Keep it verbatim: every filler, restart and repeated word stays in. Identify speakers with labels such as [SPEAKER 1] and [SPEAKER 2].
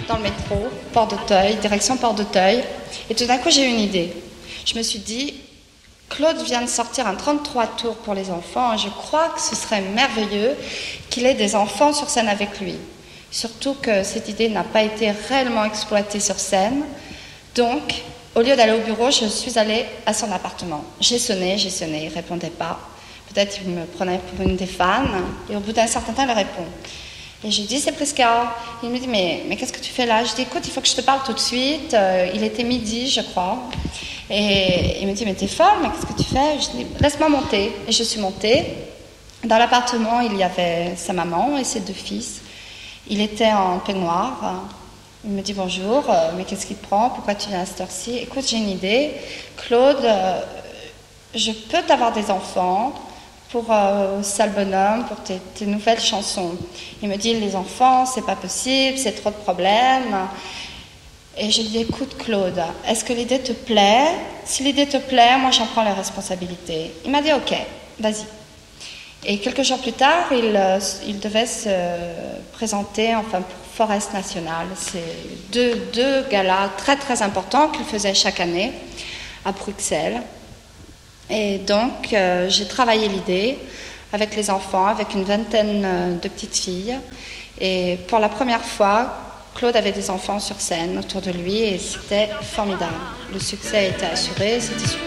[SPEAKER 1] dans le métro, Port d'Auteuil, direction Port d'Auteuil, et tout d'un coup j'ai eu une idée. Je me suis dit, Claude vient de sortir un trente-trois tours pour les enfants, et je crois que ce serait merveilleux qu'il ait des enfants sur scène avec lui. Surtout que cette idée n'a pas été réellement exploitée sur scène. Donc, au lieu d'aller au bureau, je suis allée à son appartement. J'ai sonné, j'ai sonné, il ne répondait pas. Peut-être qu'il me prenait pour une des fans, et au bout d'un certain temps, il répond. Et je lui dis, c'est Prisca. Il me dit, mais, mais qu'est-ce que tu fais là? Je dis, écoute, il faut que je te parle tout de suite. Euh, il était midi, je crois. Et il me dit, mais t'es folle, mais qu'est-ce que tu fais? Je dis, laisse-moi monter. Et je suis montée. Dans l'appartement, il y avait sa maman et ses deux fils. Il était en peignoir. Il me dit, bonjour, euh, mais qu'est-ce qui te prend? Pourquoi tu viens à cette heure-ci? Écoute, j'ai une idée. Claude, euh, je peux t'avoir des enfants pour euh, Sale Bonhomme, pour tes, tes nouvelles chansons. Il me dit, les enfants, c'est pas possible, c'est trop de problèmes. Et je lui dis, écoute Claude, est-ce que l'idée te plaît? Si l'idée te plaît, moi j'en prends les responsabilités. Il m'a dit, ok, vas-y. Et quelques jours plus tard, il, euh, il devait se présenter enfin, pour Forest National. C'est deux, deux galas très très importants qu'il faisait chaque année à Bruxelles. Et donc, euh, j'ai travaillé l'idée avec les enfants, avec une vingtaine de petites filles. Et pour la première fois, Claude avait des enfants sur scène autour de lui et c'était formidable. Le succès était assuré, c'était super.